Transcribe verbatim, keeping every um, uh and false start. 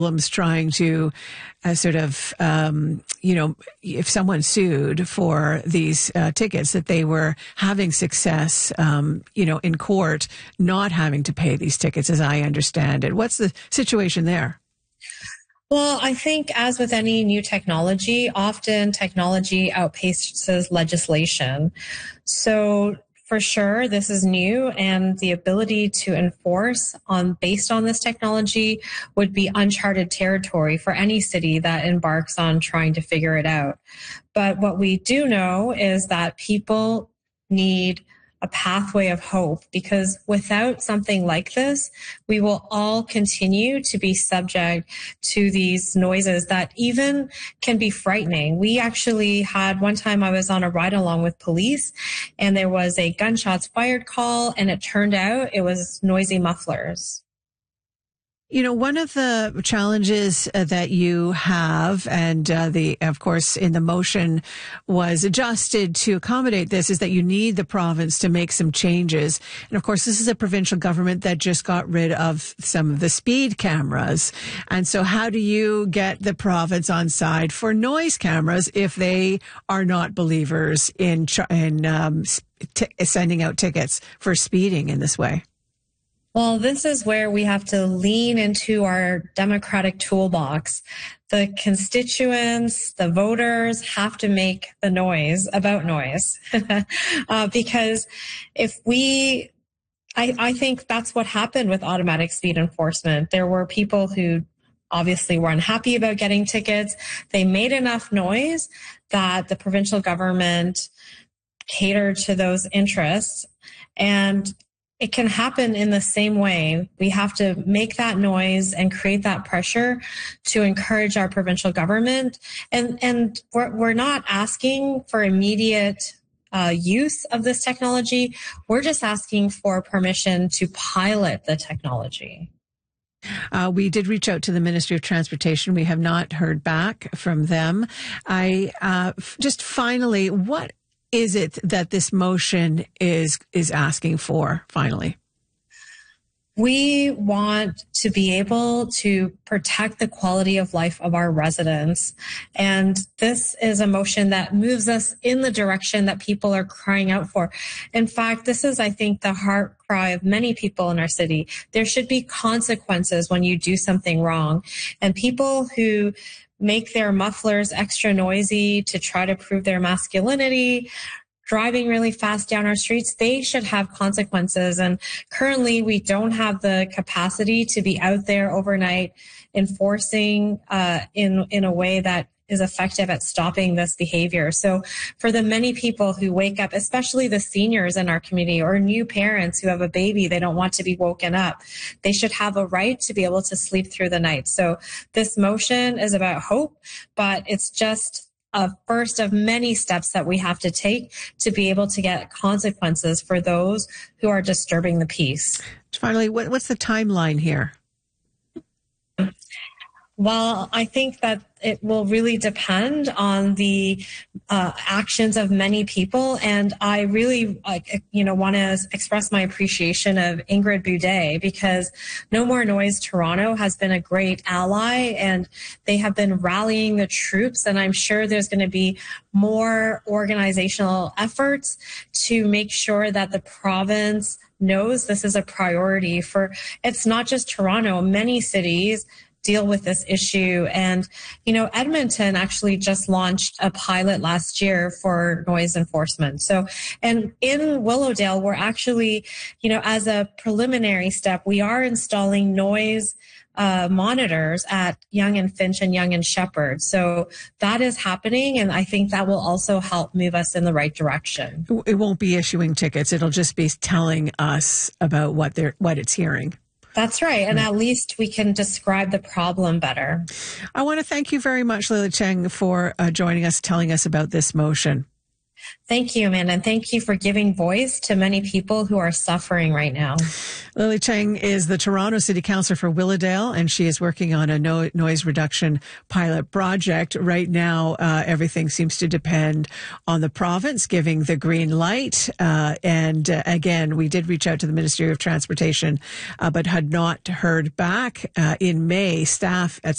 problems trying to uh, sort of, um, you know, if someone sued for these uh, tickets, that they were having success, um, you know, in court, not having to pay these tickets, as I understand it. What's the situation there? Well, I think as with any new technology, often technology outpaces legislation. So for sure, this is new, and the ability to enforce on based on this technology would be uncharted territory for any city that embarks on trying to figure it out. But what we do know is that people need a pathway of hope, because without something like this, we will all continue to be subject to these noises that even can be frightening. We actually had one time I was on a ride along with police, and there was a gunshots fired call, and it turned out it was noisy mufflers. You know, one of the challenges uh, that you have, and uh, the, of course, in the motion was adjusted to accommodate this, is that you need the province to make some changes. And of course, this is a provincial government that just got rid of some of the speed cameras. And so how do you get the province on side for noise cameras if they are not believers in, in um, t- sending out tickets for speeding in this way? Well, this is where we have to lean into our democratic toolbox. The constituents, the voters have to make the noise about noise. uh, because if we, I, I think that's what happened with automatic speed enforcement. There were people who obviously were unhappy about getting tickets. They made enough noise that the provincial government catered to those interests. And it can happen in the same way. We have to make that noise and create that pressure to encourage our provincial government. And, and we're, we're not asking for immediate uh, use of this technology. We're just asking for permission to pilot the technology. Uh, we did reach out to the Ministry of Transportation. We have not heard back from them. I uh, f- just finally, what is it that this motion is is asking for, finally? We want to be able to protect the quality of life of our residents. And this is a motion that moves us in the direction that people are crying out for. In fact, this is, I think, the heart cry of many people in our city. There should be consequences when you do something wrong. And people who make their mufflers extra noisy to try to prove their masculinity, driving really fast down our streets, they should have consequences. And currently we don't have the capacity to be out there overnight enforcing uh, in, in a way that is effective at stopping this behavior. So for the many people who wake up, especially the seniors in our community or new parents who have a baby, they don't want to be woken up. They should have a right to be able to sleep through the night. So this motion is about hope, but it's just a first of many steps that we have to take to be able to get consequences for those who are disturbing the peace. Finally, what, what's the timeline here? Well, I think that it will really depend on the uh, actions of many people. And I really, uh, you know, want to express my appreciation of Ingrid Boudet, because No More Noise Toronto has been a great ally, and they have been rallying the troops. And I'm sure there's going to be more organizational efforts to make sure that the province knows this is a priority for, it's not just Toronto, many cities deal with this issue. And, you know, Edmonton actually just launched a pilot last year for noise enforcement. So, and in Willowdale, we're actually, you know, as a preliminary step, we are installing noise uh, monitors at Yonge and Finch and Yonge and Sheppard. So that is happening. And I think that will also help move us in the right direction. It won't be issuing tickets. It'll just be telling us about what they're, what it's hearing. That's right. And at least we can describe the problem better. I want to thank you very much, Lily Cheng, for uh, joining us, telling us about this motion. Thank you, Amanda, and thank you for giving voice to many people who are suffering right now. Lily Cheng is the Toronto City Councillor for Willowdale, and she is working on a no- noise reduction pilot project. Right now, uh, everything seems to depend on the province giving the green light. Uh, and uh, again, we did reach out to the Ministry of Transportation, uh, but had not heard back. Uh, in May, staff at